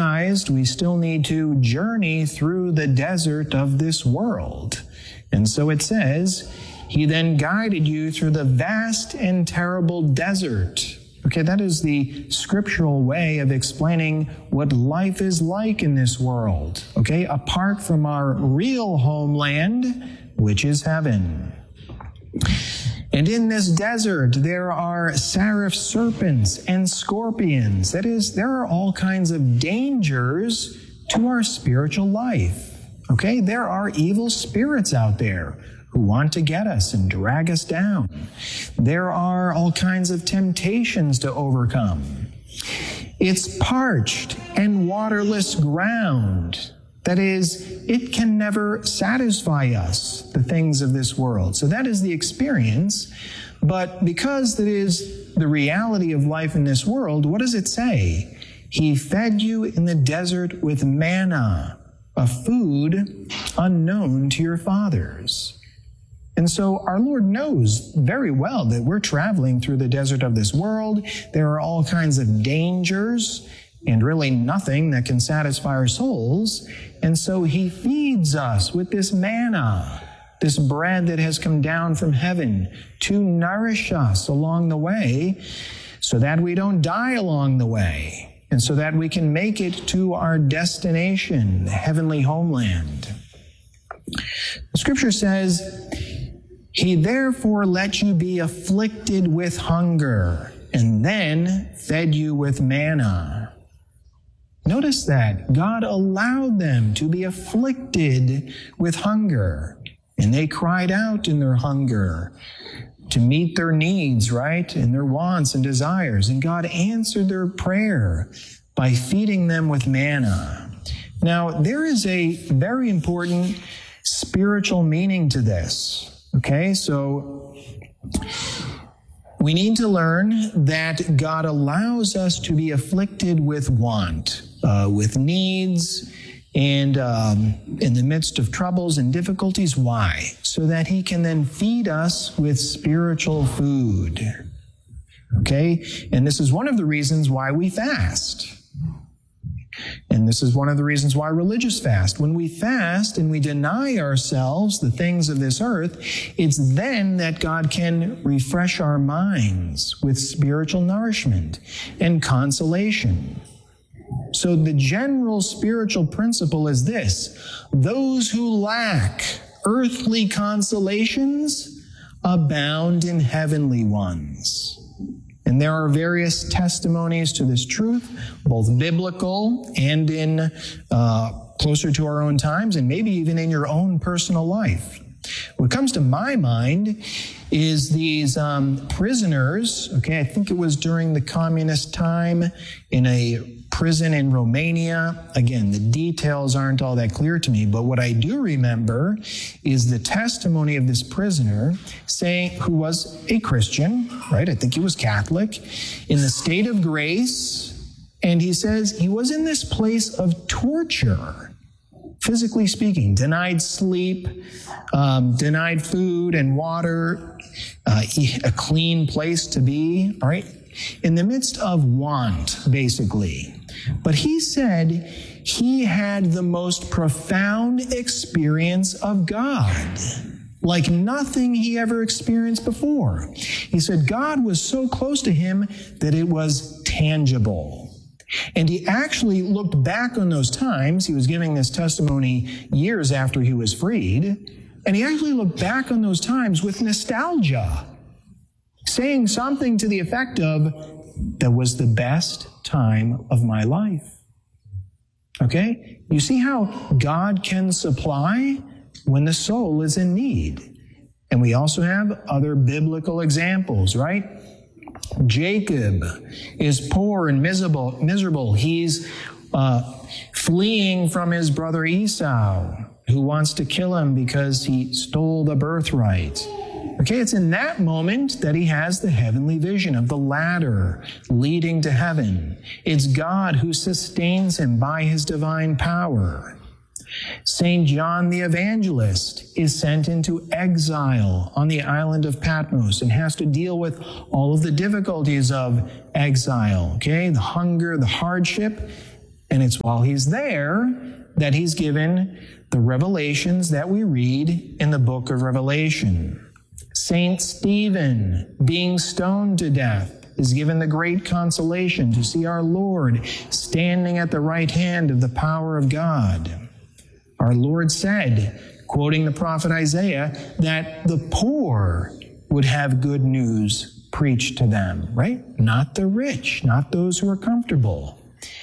baptized, we still need to journey through the desert of this world. And so it says, he then guided you through the vast and terrible desert. Okay, that is the scriptural way of explaining what life is like in this world. Okay, apart from our real homeland, which is heaven. And in this desert, there are seraph serpents and scorpions. That is, there are all kinds of dangers to our spiritual life. Okay, there are evil spirits out there who want to get us and drag us down. There are all kinds of temptations to overcome. It's parched and waterless ground. That is, it can never satisfy us, the things of this world. So that is the experience. But because that is the reality of life in this world, what does it say? He fed you in the desert with manna, a food unknown to your fathers. And so our Lord knows very well that we're traveling through the desert of this world. There are all kinds of dangers and really nothing that can satisfy our souls. And so he feeds us with this manna, this bread that has come down from heaven to nourish us along the way so that we don't die along the way and so that we can make it to our destination, the heavenly homeland. The scripture says, he therefore let you be afflicted with hunger and then fed you with manna. Notice that God allowed them to be afflicted with hunger, and they cried out in their hunger to meet their needs, right, and their wants and desires, and God answered their prayer by feeding them with manna. Now, there is a very important spiritual meaning to this, okay? So we need to learn that God allows us to be afflicted with want, with needs, and in the midst of troubles and difficulties. Why? So that he can then feed us with spiritual food. Okay? And this is one of the reasons why we fast. And this is one of the reasons why religious fast. When we fast and we deny ourselves the things of this earth, it's then that God can refresh our minds with spiritual nourishment and consolation. So the general spiritual principle is this: those who lack earthly consolations abound in heavenly ones. And there are various testimonies to this truth, both biblical and in closer to our own times, and maybe even in your own personal life. What comes to my mind is these prisoners, okay, I think it was during the communist time in a prison in Romania. Again, the details aren't all that clear to me, but what I do remember is the testimony of this prisoner who was a Christian, right? I think he was Catholic, in the state of grace. And he says he was in this place of torture, physically speaking, denied sleep, denied food and water, a clean place to be, all right? In the midst of want, basically. But he said he had the most profound experience of God, like nothing he ever experienced before. He said God was so close to him that it was tangible. And he actually looked back on those times. He was giving this testimony years after he was freed. And he actually looked back on those times with nostalgia, saying something to the effect of, that was the best time of my life. Okay? You see how God can supply when the soul is in need. And we also have other biblical examples, right? Jacob is poor and miserable. He's fleeing from his brother Esau, who wants to kill him because he stole the birthright. Okay, it's in that moment that he has the heavenly vision of the ladder leading to heaven. It's God who sustains him by his divine power. St. John the Evangelist is sent into exile on the island of Patmos and has to deal with all of the difficulties of exile, okay? The hunger, the hardship. And it's while he's there that he's given the revelations that we read in the book of Revelation. Saint Stephen, being stoned to death, is given the great consolation to see our Lord standing at the right hand of the power of God. Our Lord said, quoting the prophet Isaiah, that the poor would have good news preached to them, right? Not the rich, not those who are comfortable.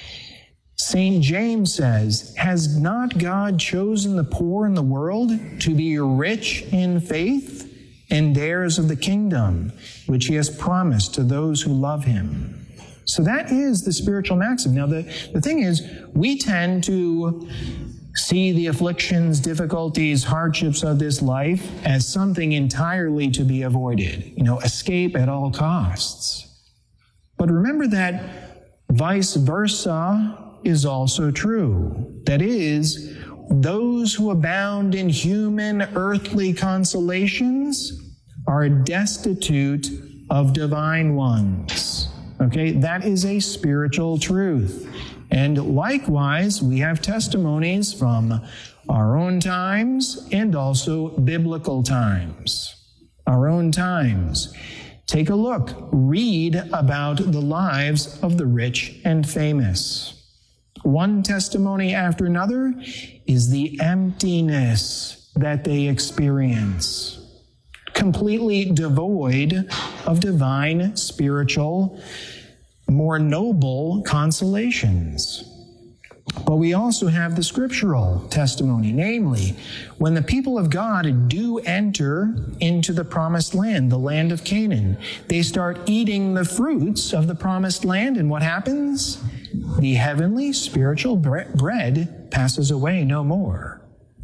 St. James says, has not God chosen the poor in the world to be rich in faith and heirs of the kingdom, which he has promised to those who love him? So that is the spiritual maxim. Now, the thing is, we tend to see the afflictions, difficulties, hardships of this life as something entirely to be avoided, escape at all costs. But remember that vice versa is also true. That is, those who abound in human earthly consolations are destitute of divine ones. Okay, that is a spiritual truth. And likewise, we have testimonies from our own times and also biblical times. Our own times. Take a look. Read about the lives of the rich and famous. One testimony after another is the emptiness that they experience, completely devoid of divine, spiritual, more noble consolations. But we also have the scriptural testimony, namely, when the people of God do enter into the promised land, the land of Canaan, they start eating the fruits of the promised land, and what happens? The heavenly spiritual bread passes away no more.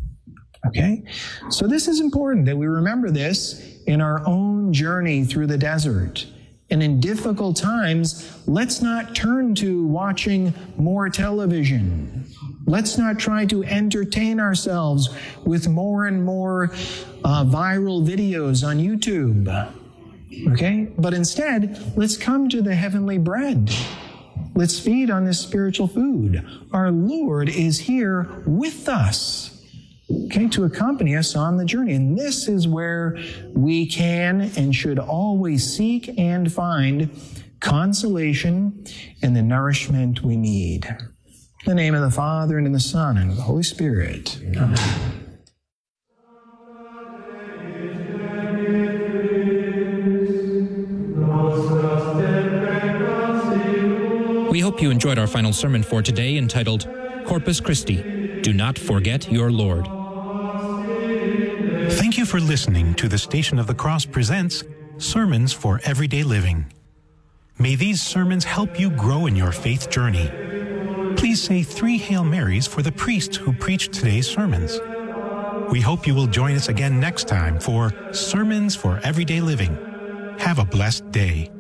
Okay? So this is important that we remember this in our own journey through the desert. And in difficult times, let's not turn to watching more television. Let's not try to entertain ourselves with more and more viral videos on YouTube. Okay? But instead, let's come to the heavenly bread. Let's feed on this spiritual food. Our Lord is here with us, okay, to accompany us on the journey. And this is where we can and should always seek and find consolation and the nourishment we need. In the name of the Father, and of the Son, and of the Holy Spirit. Amen. We hope you enjoyed our final sermon for today, entitled Corpus Christi, Do Not Forget Your Lord. Thank you for listening to the Station of the Cross presents Sermons for Everyday Living. May these sermons help you grow in your faith journey. Please say 3 Hail Marys for the priest who preached today's sermons. We hope you will join us again next time for Sermons for Everyday Living. Have a blessed day.